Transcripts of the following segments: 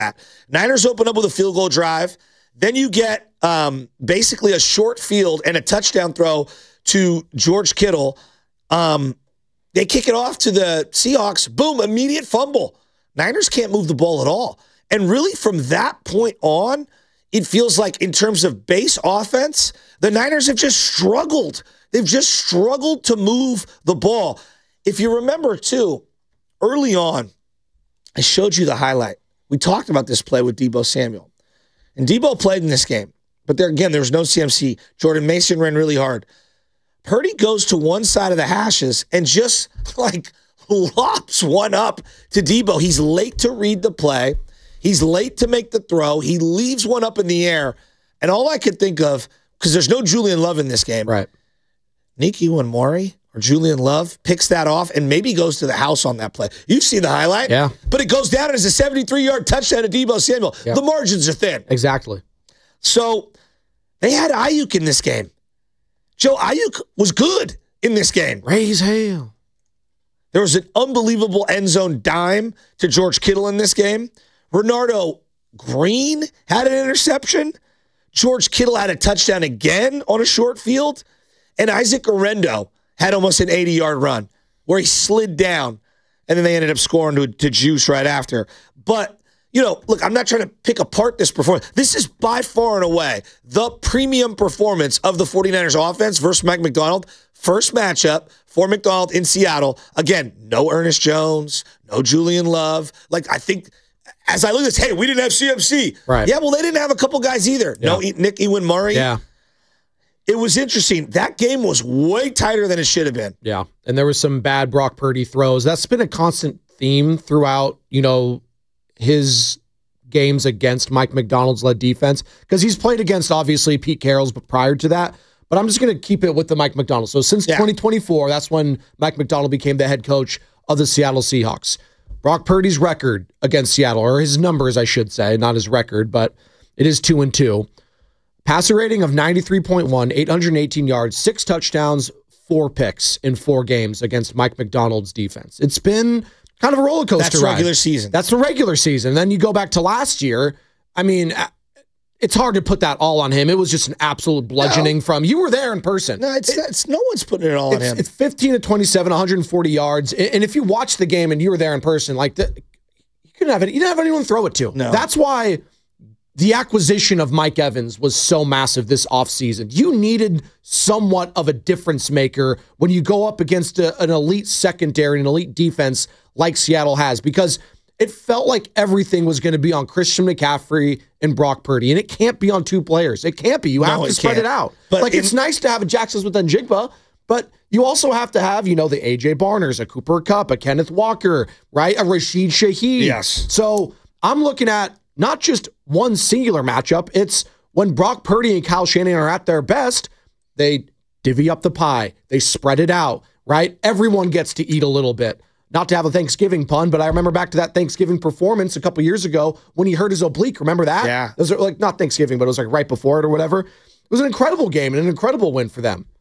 Niners open up with a field goal drive. Then you get basically a short field and a touchdown throw to George Kittle. They kick it off to the Seahawks. Boom, immediate fumble. Niners can't move the ball at all. And really from that point on, it feels like in terms of base offense, the Niners have just struggled. They've just struggled to move the ball. If you remember, too, early on, I showed you the highlight. We talked about this play with Deebo Samuel. And Deebo played in this game. But there was no CMC. Jordan Mason ran really hard. Purdy goes to one side of the hashes and just, lops one up to Deebo. He's late to read the play. He's late to make the throw. He leaves one up in the air. And all I could think of, because there's no Julian Love in this game. Right. Nick Ewan-Mori or Julian Love picks that off and maybe goes to the house on that play. You've seen the highlight. Yeah. But it goes down as a 73-yard touchdown to Deebo Samuel. Yeah. The margins are thin. Exactly. So they had Ayuk in this game. Joe, Ayuk was good in this game. Raise hell. There was an unbelievable end zone dime to George Kittle in this game. Renardo Green had an interception. George Kittle had a touchdown again on a short field. And Isaac Orendo had almost an 80-yard run where he slid down, and then they ended up scoring to Juice right after. But, look, I'm not trying to pick apart this performance. This is by far and away the premium performance of the 49ers offense versus Mike Macdonald. First matchup for Macdonald in Seattle. Again, no Ernest Jones, no Julian Love. I think as I look at this, hey, we didn't have CMC. Right. Yeah, well, they didn't have a couple guys either. Yeah. No Nick Ewan-Mori. Yeah. It was interesting. That game was way tighter than it should have been. Yeah, and there was some bad Brock Purdy throws. That's been a constant theme throughout, his games against Mike Macdonald's led defense, because he's played against, obviously, Pete Carroll's, but prior to that. But I'm just going to keep it with the Mike Macdonald. So since 2024, that's when Mike Macdonald became the head coach of the Seattle Seahawks. Brock Purdy's record against Seattle, or his numbers, I should say, not his record, but it is 2-2. Passer rating of 93.1, 818 yards, 6 touchdowns, 4 picks in 4 games against Mike Macdonald's defense. It's been kind of a roller coaster ride. That's regular season. That's the regular season. Then you go back to last year. I mean, it's hard to put that all on him. It was just an absolute bludgeoning from, you were there in person. No, it's no one's putting it all on him. It's 15 to 27, 140 yards. And if you watch the game and you were there in person, you couldn't have it. You didn't have anyone to throw it to. No. That's why the acquisition of Mike Evans was so massive this offseason. You needed somewhat of a difference maker when you go up against an elite secondary, an elite defense like Seattle has, because it felt like everything was going to be on Christian McCaffrey and Brock Purdy, and it can't be on 2 players. It can't be. You have to spread it out. But it's nice to have a Jackson Smith and Jigba, but you also have to have, the A.J. Barners, a Cooper Kupp, a Kenneth Walker, right? A Rashid Shaheed. Yes. So I'm looking at not just one singular matchup. It's when Brock Purdy and Kyle Shanahan are at their best, they divvy up the pie. They spread it out, right? Everyone gets to eat a little bit. Not to have a Thanksgiving pun, but I remember back to that Thanksgiving performance a couple years ago when he hurt his oblique. Remember that? Yeah. It was not Thanksgiving, but it was right before it or whatever. It was an incredible game and an incredible win for them.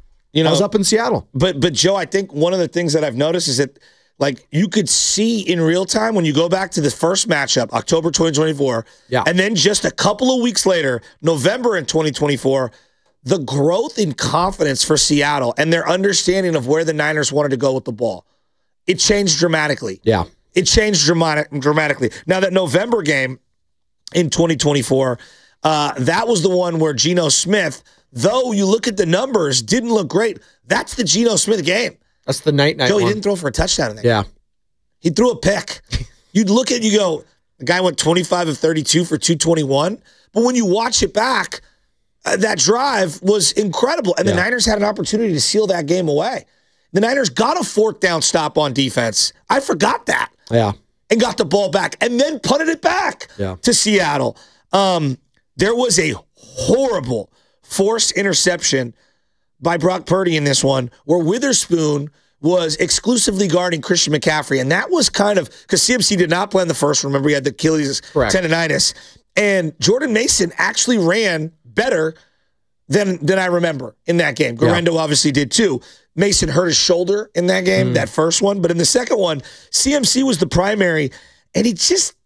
I was up in Seattle. But Joe, I think one of the things that I've noticed is that you could see in real time when you go back to the first matchup, October 2024, and then just a couple of weeks later, November in 2024, the growth in confidence for Seattle and their understanding of where the Niners wanted to go with the ball. It changed dramatically. Yeah. It changed dramatically. Now, that November game in 2024, that was the one where Geno Smith, though you look at the numbers, didn't look great. That's the Geno Smith game. That's the night Joe, one. He didn't throw for a touchdown in that game. He threw a pick. You'd look at it, you go, the guy went 25 of 32 for 221. But when you watch it back, that drive was incredible. And the Niners had an opportunity to seal that game away. The Niners got a 4th down stop on defense. I forgot that. Yeah. And got the ball back and then punted it back to Seattle. There was a horrible forced interception by Brock Purdy in this one where Witherspoon was exclusively guarding Christian McCaffrey. And that was kind of, because CMC did not play in the first. Remember, he had the Achilles tendonitis. And Jordan Mason actually ran better than I remember in that game. Garendo obviously did too. Mason hurt his shoulder in that game, that first one. But in the second one, CMC was the primary, and he just